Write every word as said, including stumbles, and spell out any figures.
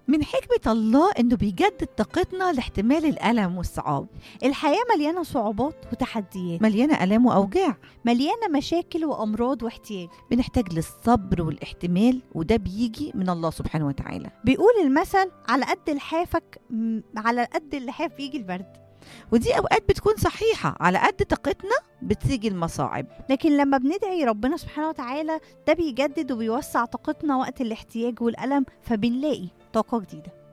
من حكمة الله إنه بيجدد طاقتنا لاحتمال الألم والصعاب. الحياة مليانة صعوبات وتحديات، مليانة ألام وأوجاع، مليانة مشاكل وأمراض واحتياج. بنحتاج للصبر والاحتمال، وده بيجي من الله سبحانه وتعالى. بيقول المثل على قد لحافك م- على قد اللحاف يجي البرد. ودي أوقات بتكون صحيحة، على قد طاقتنا بتيجي المصاعب. لكن لما بندعي ربنا سبحانه وتعالى ده بيجدد وبيوسع طاقتنا وقت الاحتياج والألم، فبنلاقي طاقة جديدة.